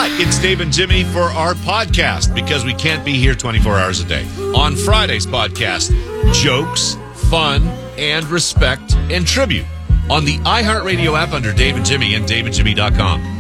But it's Dave and Jimmy for our podcast because we can't be here 24 hours a day. On Friday's podcast, jokes, fun, and respect and tribute on the iHeartRadio app under Dave and Jimmy and DaveandJimmy.com.